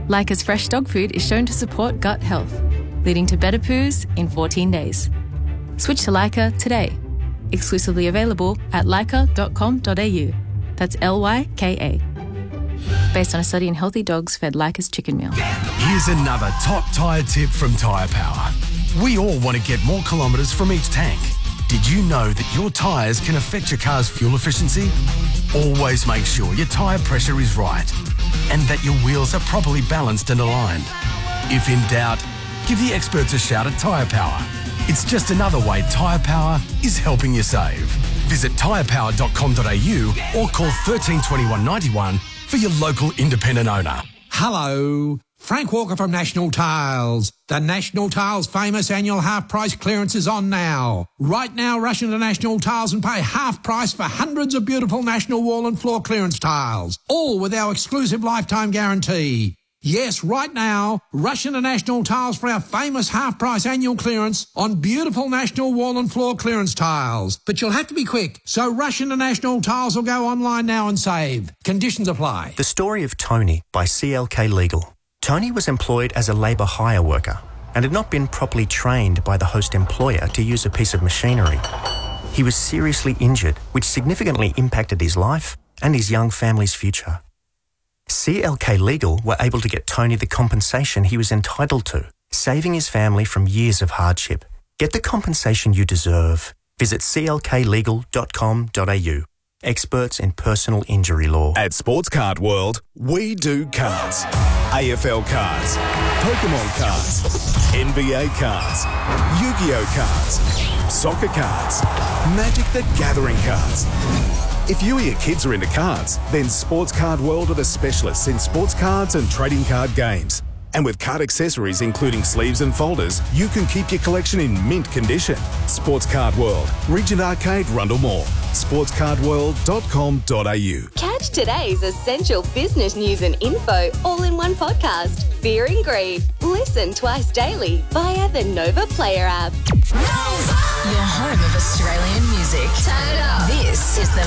Leica's fresh dog food is shown to support gut health, leading to better poos in 14 days. Switch to Leica today. Exclusively available at leica.com.au. That's Lyka. Based on a study in healthy dogs fed Leica's chicken meal. Here's another top tyre tip from Tyre Power. We all want to get more kilometres from each tank. Did you know that your tyres can affect your car's fuel efficiency? Always make sure your tyre pressure is right and that your wheels are properly balanced and aligned. If in doubt, give the experts a shout at Tyre Power. It's just another way Tyre Power is helping you save. Visit tyrepower.com.au or call 13 21 91 for your local independent owner. Hello, Frank Walker from National Tiles. The National Tiles famous annual half-price clearance is on now. Right now, rush into National Tiles and pay half price for hundreds of beautiful National wall and floor clearance tiles, all with our exclusive lifetime guarantee. Yes, right now, rush into National Tiles for our famous half-price annual clearance on beautiful National wall and floor clearance tiles. But you'll have to be quick, so rush into National Tiles or go online now and save. Conditions apply. The Story of Tony by CLK Legal. Tony was employed as a labour hire worker and had not been properly trained by the host employer to use a piece of machinery. He was seriously injured, which significantly impacted his life and his young family's future. CLK Legal were able to get Tony the compensation he was entitled to, saving his family from years of hardship. Get the compensation you deserve. Visit clklegal.com.au. Experts in personal injury law. At Sports Card World, we do cards. AFL cards, Pokemon cards, NBA cards, Yu-Gi-Oh cards, soccer cards, Magic the Gathering cards. If you or your kids are into cards, then Sports Card World are the specialists in sports cards and trading card games. And with card accessories including sleeves and folders, you can keep your collection in mint condition. Sports Card World, Regent Arcade, Rundle Mall. sportscardworld.com.au. Catch today's essential business news and info all in one podcast. Fear and Greed. Listen twice daily via the Nova Player app. Your home of Australian music. Turn it up. This is the